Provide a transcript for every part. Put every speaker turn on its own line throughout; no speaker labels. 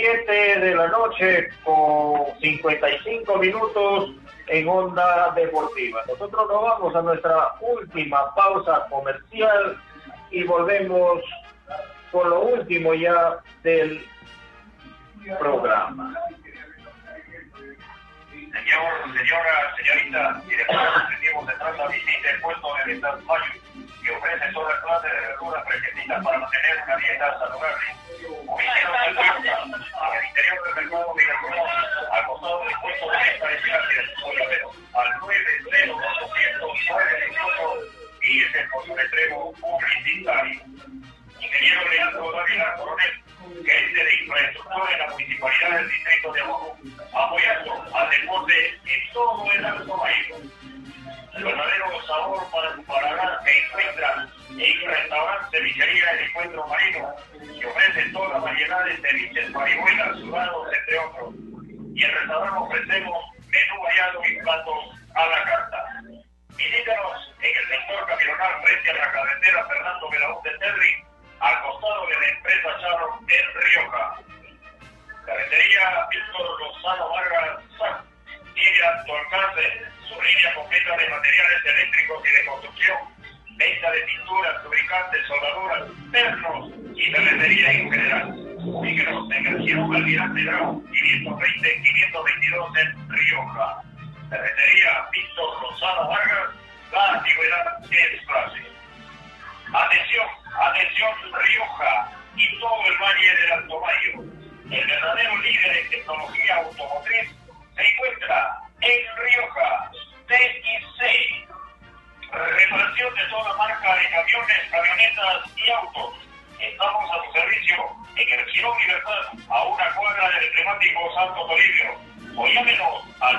7 de la noche con 55 minutos en Onda Deportiva. Nosotros nos vamos a nuestra última pausa comercial y volvemos con lo último ya del programa.
Señora, señorita, director ejecutivo central la visita el puesto de Ventas Mayo, que ofrece toda clase de verduras fresquecitas para mantener una dieta saludable. Ubíquenos en Huesca, en el interior del mercado Miraflores, al costado del puesto de venta de Gracias, al 90800 y ese es por su letrero publicitario. Ingeniero Leandro Dávila Coronel, gerente de infraestructura en la municipalidad del distrito de Abajo, apoyando al deporte en todo el Alto Bajío. El verdadero sabor para tu paladar se encuentra en el restaurante Cevichería El Encuentro Marino, que ofrece toda la variedad de ceviches, parihuelas, sudados, entre otros. Y en el restaurante ofrecemos menú variado y platos a la carta. Visítanos en el sector camional frente a la carretera Fernando Belaúnde Terry, al costado de la empresa Charro en Rioja. Carretería Víctor Lozano Vargas tiene a tu alcance su línea completa de materiales eléctricos y de construcción, venta de pinturas, lubricantes, soldaduras, pernos y ferretería en general. Ubíquenos en el Giro Almirante Grau 520-522 en Rioja. Carretería Víctor Lozano Vargas, la antigüedad es fácil. Atención Rioja y todo el Valle del Alto Bajío. El verdadero líder en tecnología automotriz se encuentra en Rioja, TIC. Reparación de toda marca de camiones, camionetas y autos. Estamos a su servicio en el Girón Libertad, a una cuadra del emblemático Santo Toribio. O llámenos al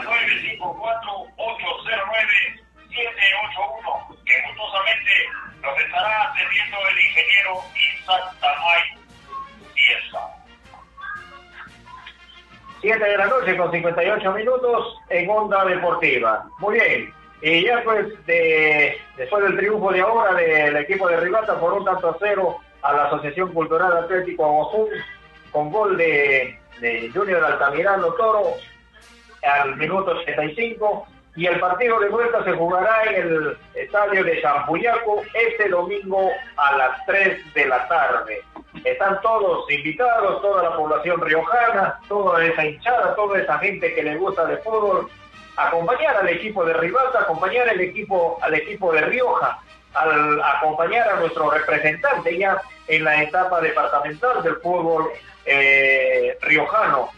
954-809-781, que gustosamente nos estará atendiendo el ingeniero Isaac Tamay Pieza.
7 de la noche con 58 minutos en Onda Deportiva. Muy bien. Y ya pues después del triunfo de ahora del equipo de Rivata por 1-0 a la Asociación Cultural Atlético Aguazú, con gol de Junior Altamirano Toro al minuto 85, y el partido de vuelta se jugará en el estadio de Champuyaco este domingo a las 3 de la tarde. Están todos invitados, toda la población riojana, toda esa hinchada, toda esa gente que le gusta de fútbol, acompañar al equipo de Rivata, acompañar al equipo de Rioja, acompañar a nuestro representante ya en la etapa departamental del fútbol riojano,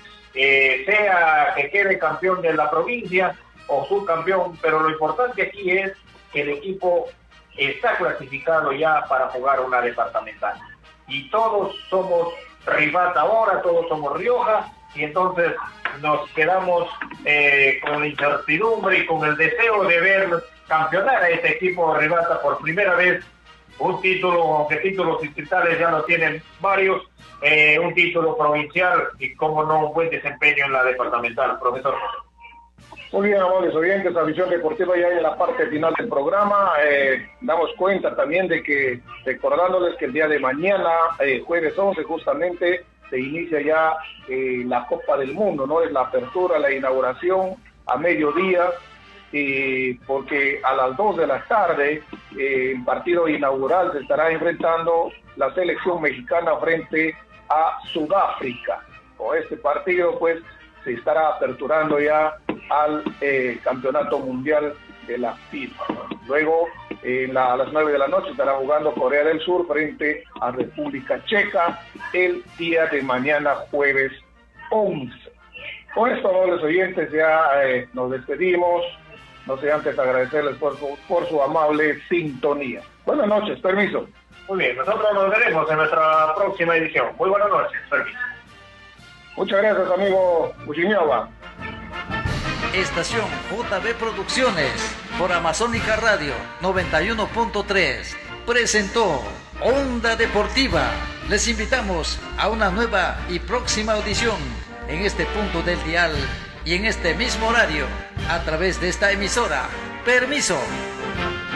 sea que quede campeón de la provincia o subcampeón, pero lo importante aquí es que el equipo está clasificado ya para jugar una departamental. Y todos somos Rivata ahora, todos somos Rioja, y entonces nos quedamos con la incertidumbre y con el deseo de ver campeonar a este equipo de Rivata por primera vez un título, aunque títulos distritales ya lo tienen varios, un título provincial y como no un buen desempeño en la departamental, profesor.
Muy bien, amables oyentes, la visión deportiva ya en la parte final del programa. Damos cuenta también de que, recordándoles que el día de mañana, jueves 11, justamente, se inicia ya la Copa del Mundo, ¿no? Es la apertura, la inauguración a mediodía, porque a las 2 de la tarde, el partido inaugural se estará enfrentando la selección mexicana frente a Sudáfrica. Con este partido, pues, se estará aperturando ya al campeonato mundial de la FIFA. Luego, a las 9 de la noche estará jugando Corea del Sur frente a República Checa el día de mañana, jueves 11. Con esto, amables oyentes, ya nos despedimos. No sé antes agradecerles por su amable sintonía. Buenas noches, permiso.
Muy bien, nosotros nos veremos en nuestra próxima edición. Muy buenas noches, permiso.
Muchas gracias, amigo Uchiñaba.
Estación JB Producciones por Amazónica Radio 91.3 presentó Onda Deportiva. Les invitamos a una nueva y próxima audición en este punto del dial y en este mismo horario a través de esta emisora. Permiso.